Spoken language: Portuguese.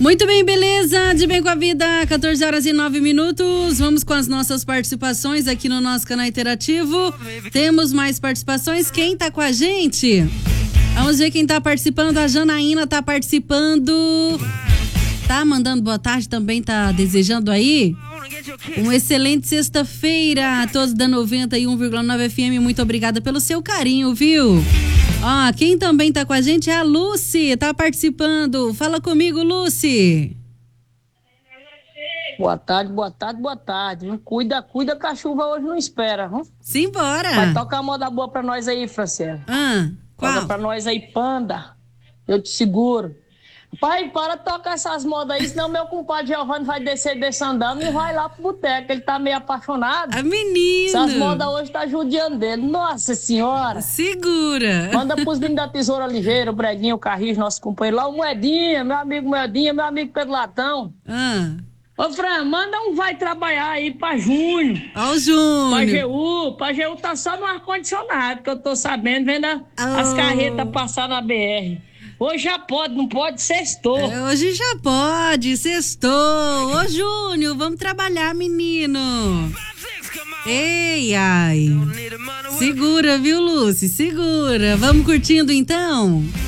Muito bem, beleza? De bem com a vida, 14 horas e 9 minutos. Vamos com as nossas participações aqui no nosso canal interativo. Temos mais participações. Quem tá com a gente? Vamos ver quem tá participando. A Janaína tá participando. Tá mandando boa tarde também, tá desejando aí uma excelente sexta-feira a todos da 91,9 FM. Muito obrigada pelo seu carinho, viu? Ó, quem também tá com a gente é a Lucy, tá participando. Fala comigo, Lucy. Boa tarde, boa tarde, boa tarde. Cuida que a chuva hoje não espera. Simbora. Vai tocar a moda boa pra nós aí, Franciele. Qual? Toca pra nós aí, Panda. Eu te seguro. Pai, para de tocar essas modas aí, senão meu compadre Giovanni vai descer desse andame e vai lá pro boteco. Ele tá meio apaixonado. A menina. Essas modas hoje tá judiando dele. Nossa senhora. Segura. Manda pros meninos da Tesoura Ligeira, o Breguinho, o Carris, nosso companheiro lá, o Moedinha, meu amigo Pedro Latão. Ô, Fran, manda um vai trabalhar aí pra Júnior. Ó o Júnior. Pra GU tá só no ar-condicionado, que eu tô sabendo, vendo as carretas passar na BR. Hoje já pode, não pode, sextou. Hoje já pode, sextou. Ô, Júnior, vamos trabalhar, menino. Ei, ai. Segura, viu, Lúcia? Segura. Vamos curtindo, então?